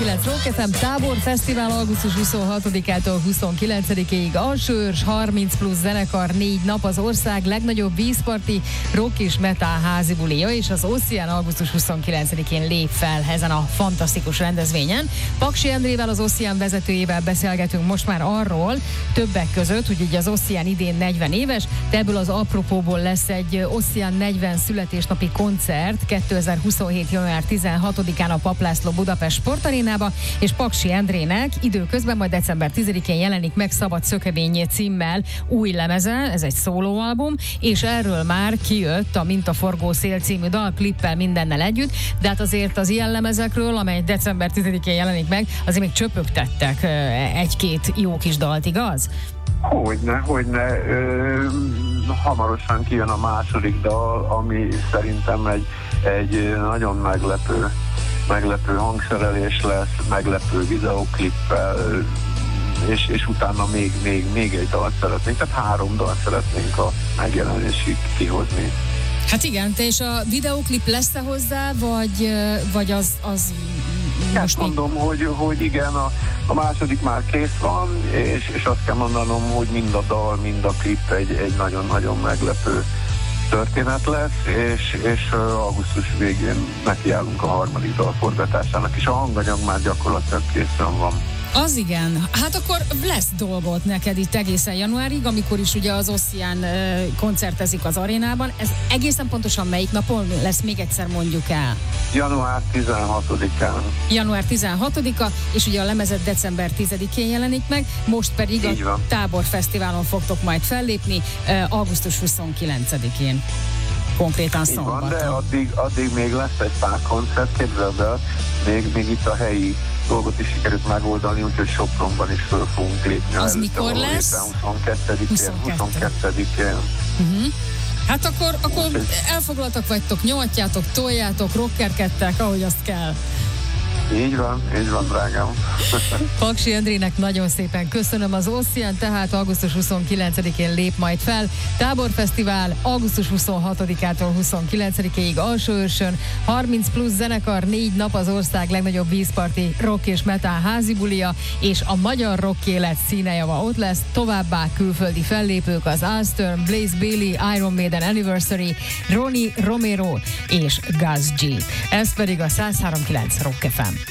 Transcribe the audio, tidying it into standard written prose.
103.9 Rock FM Tábor Fesztivál augusztus 26-ától 29-ig, Alsőrs, 30 plusz zenekar, 4 nap, az ország legnagyobb vízparti rock és metal házi bulia, és az Ocean augusztus 29-én lép fel ezen a fantasztikus rendezvényen. Paksi Endrével, az Ocean vezetőjével beszélgetünk most már arról, többek között, hogy így az Ocean idén 40 éves, de ebből az apropóból lesz egy Ocean 40 születésnapi koncert 2027. január 16-án a Papp László Budapest Sportarénába, és Paksi Endrének időközben majd december 10-én jelenik meg Szabad Szökebényé címmel új lemeze, ez egy szólóalbum, és erről már kijött a Mintaforgó szél című dal, klippel, mindennel együtt, de hát azért az ilyen lemezekről, amely december 10-én jelenik meg, azért még csöpögtettek egy-két jó kis dalt, igaz? Hogyne. Hamarosan kijön a második dal, ami szerintem egy nagyon meglepő hangszerelés lesz, meglepő videóklippel, és utána még egy dalt szeretnénk, tehát 3 dalt szeretnénk a megjelenésig kihozni. Hát igen, és a videóklip lesz-e hozzá, vagy az most mondom, hogy igen, a második már kész van, és azt kell mondanom, hogy mind a dal, mind a klip egy nagyon-nagyon meglepő történet lesz, és augusztus végén nekiállunk a harmadik dal forgatásának, és a hanganyag már gyakorlatilag készen van. Az igen. Hát akkor lesz dolgot neked itt egészen januárig, amikor is ugye az Ocean koncertezik az arénában. Ez egészen pontosan melyik napon lesz, még egyszer mondjuk el? Január 16-án. Január 16-a, és ugye a lemezet december 10-én jelenik meg, most pedig a Tábor Fesztiválon fogtok majd fellépni augusztus 29-én. Konkrétan szombaton. De addig még lesz egy pár koncert, képzeld el, még itt a helyi dolgot is sikerült megoldani, úgyhogy Sopronban is föl fogunk lépni. Az mikor lesz? 22-én. Hát akkor elfoglaltak vagytok, nyomatjátok, toljátok, rockerkedtek, ahogy azt kell. Így van, drágám. Paksi Endrének nagyon szépen köszönöm. Az Ocean tehát augusztus 29-én lép majd fel. Táborfesztivál augusztus 26-ától 29-ig Alsóőrsön, 30 plusz zenekar, 4 nap, az ország legnagyobb vízparti rock és metal házi bulia, és a magyar rock élet színejava ott lesz, továbbá külföldi fellépők, az Alstern, Blaze Bayley, Iron Maiden Anniversary, Ronnie Romero és Gaz G. Ez pedig a 103.9 Rock FM.